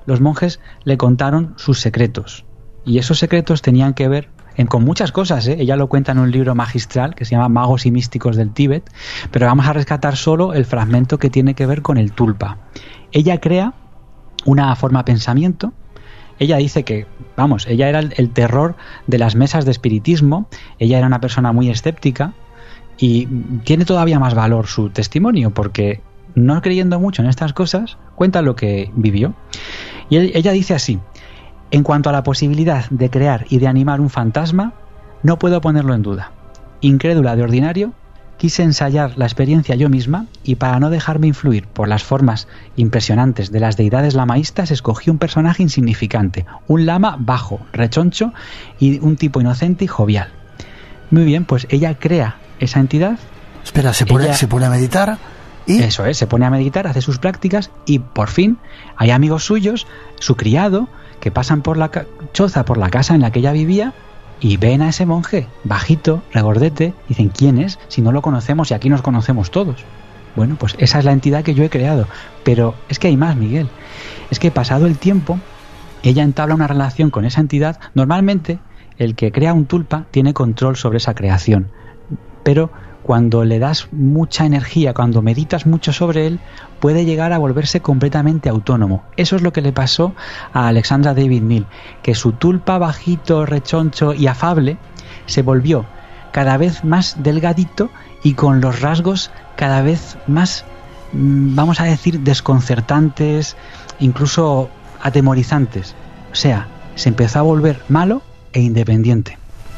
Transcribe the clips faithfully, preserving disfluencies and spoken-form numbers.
los monjes le contaron sus secretos. Y esos secretos tenían que ver en, con muchas cosas, ¿eh? Ella lo cuenta en un libro magistral que se llama Magos y Místicos del Tíbet, pero vamos a rescatar solo el fragmento que tiene que ver con el tulpa. Ella crea una forma de pensamiento. Ella dice que, vamos, ella era el, el terror de las mesas de espiritismo, ella era una persona muy escéptica y tiene todavía más valor su testimonio porque, no creyendo mucho en estas cosas, cuenta lo que vivió. Y él, ella dice así: en cuanto a la posibilidad de crear y de animar un fantasma, no puedo ponerlo en duda. Incrédula de ordinario, quise ensayar la experiencia yo misma y para no dejarme influir por las formas impresionantes de las deidades lamaístas, escogí un personaje insignificante, un lama bajo, rechoncho y un tipo inocente y jovial. Muy bien, pues ella crea esa entidad. Espera, se pone, ella, se pone a meditar y... Eso es, se pone a meditar, hace sus prácticas y por fin hay amigos suyos, su criado, que pasan por la choza, por la casa en la que ella vivía y ven a ese monje, bajito, regordete, dicen: ¿quién es? Si no lo conocemos y aquí nos conocemos todos. Bueno, pues esa es la entidad que yo he creado. Pero es que hay más, Miguel. Es que pasado el tiempo, ella entabla una relación con esa entidad. Normalmente, el que crea un tulpa tiene control sobre esa creación. Pero cuando le das mucha energía, cuando meditas mucho sobre él, puede llegar a volverse completamente autónomo. Eso es lo que le pasó a Alexandra David Néel, que su tulpa bajito, rechoncho y afable se volvió cada vez más delgadito y con los rasgos cada vez más, vamos a decir, desconcertantes, incluso atemorizantes. O sea, se empezó a volver malo e independiente.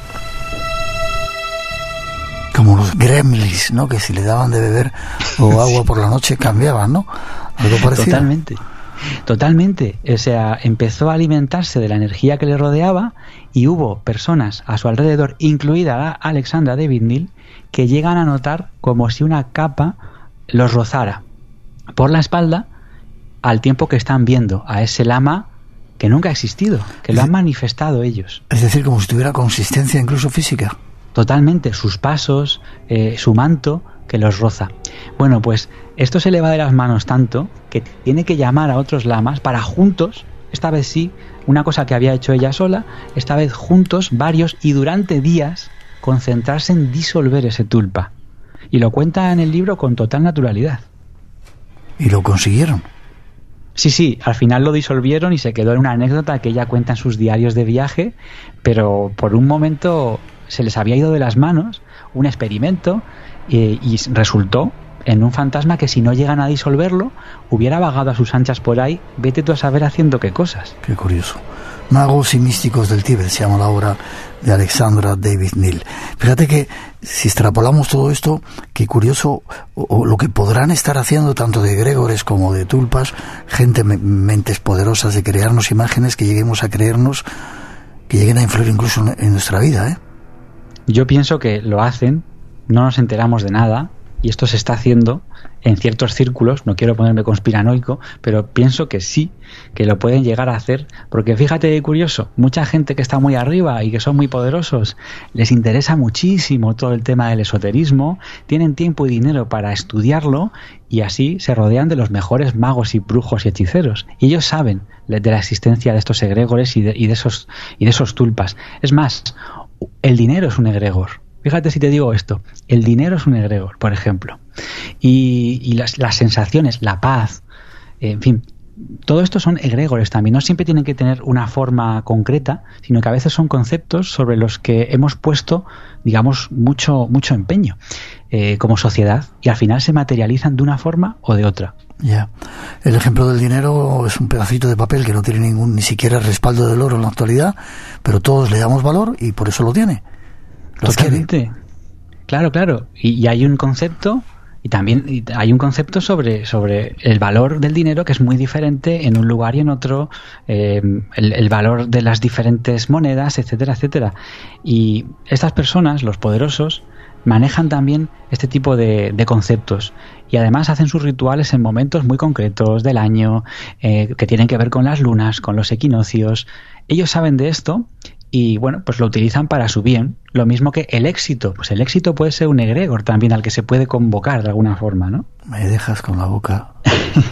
Como los gremlins, ¿no? Que si le daban de beber o agua por la noche cambiaban, ¿no? Algo parecido. Totalmente, totalmente. O sea, empezó a alimentarse de la energía que le rodeaba y hubo personas a su alrededor, incluida la Alexandra David Néel, que llegan a notar como si una capa los rozara por la espalda al tiempo que están viendo a ese lama que nunca ha existido, que lo han manifestado ellos. Es decir, como si tuviera consistencia incluso física. Totalmente, sus pasos, eh, su manto que los roza. Bueno, pues esto se le va de las manos tanto que tiene que llamar a otros lamas para juntos, esta vez sí, una cosa que había hecho ella sola, esta vez juntos, varios, y durante días concentrarse en disolver ese tulpa. Y lo cuenta en el libro con total naturalidad. ¿Y lo consiguieron? Sí, sí, al final lo disolvieron y se quedó en una anécdota que ella cuenta en sus diarios de viaje, pero por un momento se les había ido de las manos un experimento eh, y resultó en un fantasma que si no llegan a disolverlo hubiera vagado a sus anchas por ahí, vete tú a saber haciendo qué cosas. Qué curioso. Magos y Místicos del Tíbet se llama la obra de Alexandra David Néel. Fíjate que si extrapolamos todo esto, qué curioso o, o lo que podrán estar haciendo tanto de egregores como de tulpas, gente, mentes poderosas de crearnos imágenes que lleguemos a creernos, que lleguen a influir incluso en, en nuestra vida, ¿eh? Yo pienso que lo hacen, no nos enteramos de nada, y esto se está haciendo en ciertos círculos, no quiero ponerme conspiranoico, pero pienso que sí, que lo pueden llegar a hacer, porque fíjate qué curioso, mucha gente que está muy arriba y que son muy poderosos, les interesa muchísimo todo el tema del esoterismo, tienen tiempo y dinero para estudiarlo, y así se rodean de los mejores magos y brujos y hechiceros, y ellos saben de la existencia de estos egregores y de, y de esos, y de esos tulpas. Es más, el dinero es un egregor. Fíjate si te digo esto, el dinero es un egregor, por ejemplo, y, y las, las sensaciones, la paz, eh, en fin, todo esto son egregores también, no siempre tienen que tener una forma concreta, sino que a veces son conceptos sobre los que hemos puesto, digamos, mucho, mucho empeño eh, como sociedad y al final se materializan de una forma o de otra. Ya, el ejemplo del dinero es un pedacito de papel que no tiene ningún, ni siquiera respaldo del oro en la actualidad, pero todos le damos valor y por eso lo tiene. Totalmente. Claro, claro. Y, y hay un concepto, y también y hay un concepto sobre, sobre el valor del dinero que es muy diferente en un lugar y en otro, eh, el, el valor de las diferentes monedas, etcétera, etcétera. Y estas personas, los poderosos, manejan también este tipo de, de conceptos y además hacen sus rituales en momentos muy concretos del año, eh, que tienen que ver con las lunas, con los equinoccios. Ellos saben de esto y bueno, pues lo utilizan para su bien. Lo mismo que el éxito. Pues el éxito puede ser un egregor también al que se puede convocar de alguna forma, ¿no? Me dejas con la boca